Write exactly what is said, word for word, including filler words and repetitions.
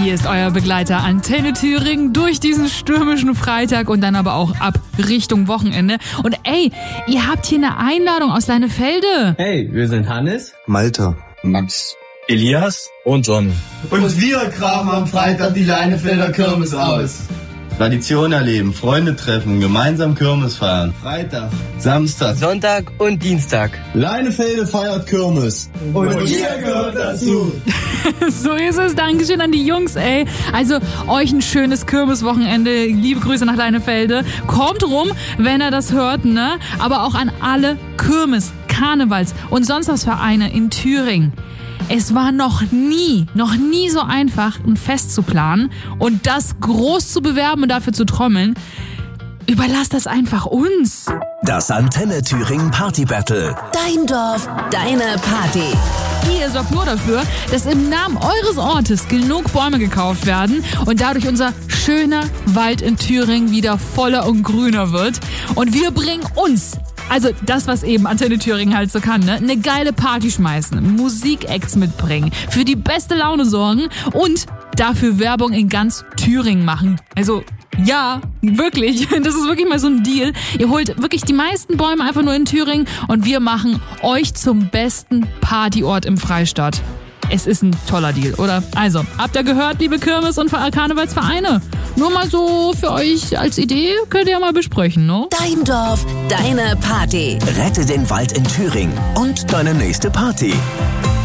Hier ist euer Begleiter Antenne Thüringen durch diesen stürmischen Freitag und dann aber auch ab Richtung Wochenende. Und ey, ihr habt hier eine Einladung aus Leinefelde. Hey, wir sind Hannes, Malte, Max, Elias und John. Und wir graben am Freitag die Leinefelder Kirmes aus. Tradition erleben, Freunde treffen, gemeinsam Kirmes feiern. Freitag, Samstag, Sonntag und Dienstag. Leinefelde feiert Kirmes. Und, und ihr gehört dazu. So ist es. Dankeschön an die Jungs, ey. Also euch ein schönes Kirmeswochenende. Liebe Grüße nach Leinefelde. Kommt rum, wenn ihr das hört, ne? Aber auch an alle Kirmes, Karnevals und sonst was Vereine in Thüringen. Es war noch nie, noch nie so einfach, ein Fest zu planen und das groß zu bewerben und dafür zu trommeln. Überlasst das einfach uns. Das Antenne Thüringen Party Battle. Dein Dorf, deine Party. Ihr sorgt nur dafür, dass im Namen eures Ortes genug Bäume gekauft werden und dadurch unser schöner Wald in Thüringen wieder voller und grüner wird. Und wir bringen uns, also das, was eben Antenne Thüringen halt so kann, ne? Eine geile Party schmeißen, Musikacts mitbringen, für die beste Laune sorgen und dafür Werbung in ganz Thüringen machen. Also ja, wirklich, das ist wirklich mal so ein Deal. Ihr holt wirklich die meisten Bäume einfach nur in Thüringen und wir machen euch zum besten Partyort im Freistaat. Es ist ein toller Deal, oder? Also, habt ihr gehört, liebe Kirmes- und Karnevalsvereine? Nur mal so für euch als Idee, könnt ihr ja mal besprechen, ne? Dein Dorf, deine Party. Rette den Wald in Thüringen und deine nächste Party.